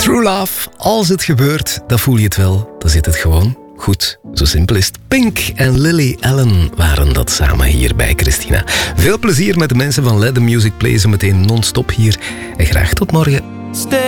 True Love, als het gebeurt, dan voel je het wel. Dan zit het gewoon goed. Zo simpel is het. Pink en Lily Allen waren dat samen hier bij Christina. Veel plezier met de mensen van Let The Music Play zo meteen non-stop hier. En graag tot morgen.